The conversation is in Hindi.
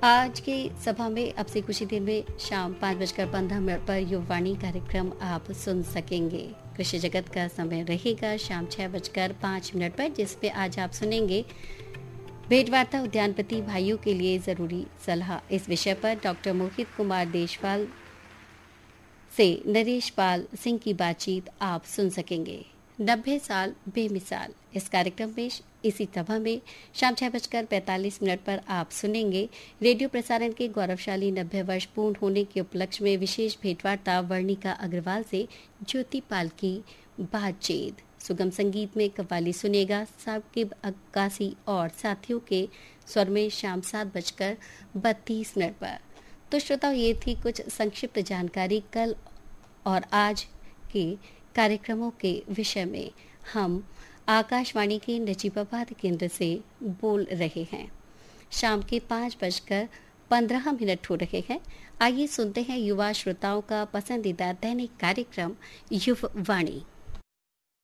आज की सभा में अब से कुछ ही देर में शाम 5:15 पर युववाणी कार्यक्रम आप सुन सकेंगे। कृषि जगत का समय रहेगा शाम 6:05 पर, जिसपे आज आप सुनेंगे भेंटवार्ता उद्यानपति भाइयों के लिए जरूरी सलाह। इस विषय पर डॉक्टर मोहित कुमार देशपाल से नरेश पाल सिंह की बातचीत आप सुन सकेंगे। 90 साल बेमिसाल इस कार्यक्रम में इसी सभा में शाम 6:45 पर आप सुनेंगे रेडियो प्रसारण के गौरवशाली 90 वर्ष पूर्ण होने के उपलक्ष्य में विशेष भेंटवार्ता वर्णिका अग्रवाल से ज्योति पाल की बातचीत। सुगम संगीत में कव्वाली सुनेगा साकिब अक्कासी और साथियों के स्वर में शाम 7:32 पर। तो श्रोताओ, ये थी कुछ संक्षिप्त जानकारी कल और आज के कार्यक्रमों के विषय में। हम आकाशवाणी के नजीबाबाद केंद्र से बोल रहे हैं। शाम के 5:15 हो रहे हैं। आइए सुनते हैं युवा श्रोताओं का पसंदीदा दैनिक कार्यक्रम युववाणी।